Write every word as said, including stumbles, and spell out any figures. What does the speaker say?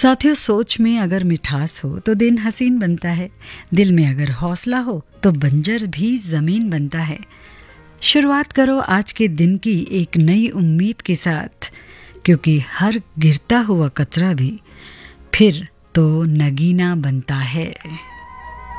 साथियों, सोच में अगर मिठास हो तो दिन हसीन बनता है, दिल में अगर हौसला हो तो बंजर भी जमीन बनता है। शुरुआत करो आज के दिन की एक नई उम्मीद के साथ, क्योंकि हर गिरता हुआ कचरा भी फिर तो नगीना बनता है।